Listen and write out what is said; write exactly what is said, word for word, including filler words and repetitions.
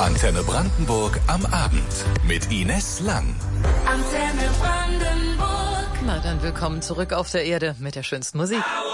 Antenne Brandenburg am Abend mit Ines Lang. Antenne Brandenburg. Na dann willkommen zurück auf der Erde mit der schönsten Musik.